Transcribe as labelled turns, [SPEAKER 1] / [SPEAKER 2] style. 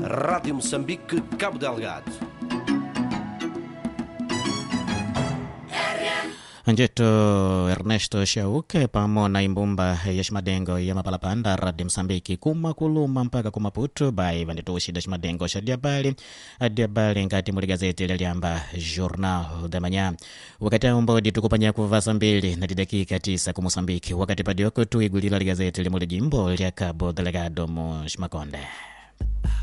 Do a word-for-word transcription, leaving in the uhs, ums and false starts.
[SPEAKER 1] Rádio Moçambique, Cabo Delgado.
[SPEAKER 2] Anjeto Ernesto Shauke pamo na imbumba yashmadengo ya mapalapanda Rádio Moçambique kuma kuluma mpaka kumaputu bai vanitoshi dashmadengo shadiabali adiabali ngati muli gazeti liliamba Jornal da Manhã. Wakati ambodi tukupanya kuvasa mbili na dakika tisa ku Moçambique, wakati padioko tuigulila gazeti limuli jimbo lya Cabo Delgado mu Shimakonde.